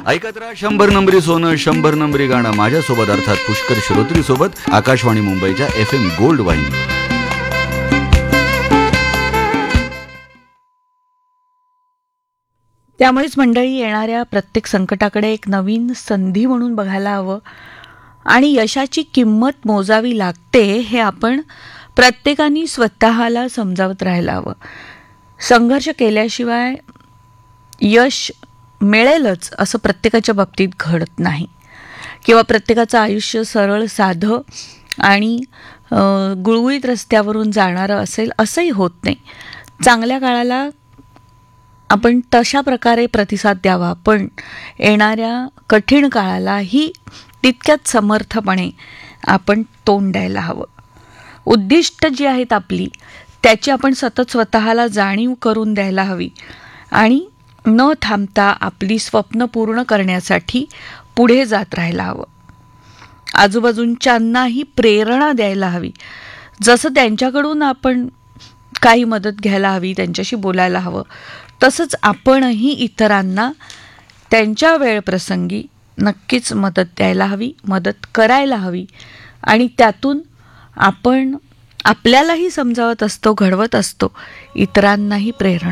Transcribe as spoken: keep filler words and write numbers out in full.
ऐकत राहा शंभर नंबरी सोनं शंभर नंबरी गाणं माझ्यासोबत अर्थात पुष्कर श्रोत्री सोबत आकाशवाणी मुंबईच्या एफ एम गोल्ड वाईन. त्यामुळेच मंडळी येणाऱ्या प्रत्येक संकटाकडे एक नवीन संधी म्हणून बघायला हवं आणि यशाची किंमत मोजावी लागते हे आपण प्रत्येकाने स्वतःला समजावत राहायला हवं. संघर्ष केल्याशिवाय यश मिळेलच असं प्रत्येकाच्या बाबतीत घडत नाही किंवा प्रत्येकाचं आयुष्य सरळ साधं आणि गुळगुळीत रस्त्यावरून जाणारं असेल असंही होत नाही. चांगल्या काळाला आपण तशा प्रकारे प्रतिसाद द्यावा, पण येणाऱ्या कठीण काळालाही तितक्याच समर्थपणे आपण तोंड द्यायला हवं. उद्दिष्ट जी आहेत आपली त्याची आपण सतत स्वतःला जाणीव करून द्यायला हवी आणि न थांबता आपली स्वप्न पूर्ण करण्यासाठी पुढे जात राहायला हवं. आजूबाजूंच्यांनाही प्रेरणा द्यायला हवी. जसं त्यांच्याकडून आपण काही मदत घ्यायला हवी, त्यांच्याशी बोलायला हवं, तसंच आपणही इतरांना त्यांच्या वेळप्रसंगी नक्कीच मदत द्यायला हवी, मदत करायला हवी आणि त्यातून आपण आपल्यालाही समजावत असतो, घडवत असतो, इतरांनाही प्रेरणा